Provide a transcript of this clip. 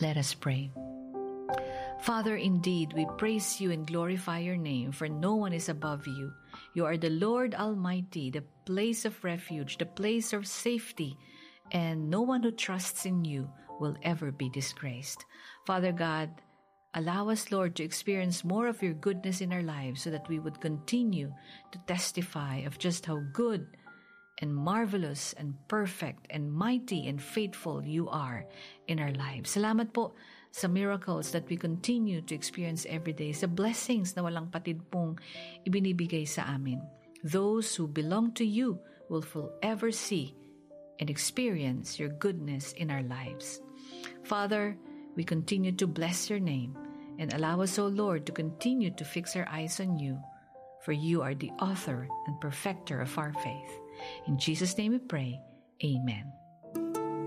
Let us pray. Father, indeed, we praise you and glorify your name, for no one is above you. You are the Lord Almighty, the place of refuge, the place of safety, and no one who trusts in you will ever be disgraced. Father God, allow us, Lord, to experience more of your goodness in our lives so that we would continue to testify of just how good and marvelous and perfect and mighty and faithful you are in our lives. Salamat po sa miracles that we continue to experience every day, sa blessings na walang patid pong ibinibigay sa amin. Those who belong to you will forever see and experience your goodness in our lives. Father, we continue to bless your name and allow us, O Lord, to continue to fix our eyes on you, for you are the author and perfecter of our faith. In Jesus' name we pray. Amen.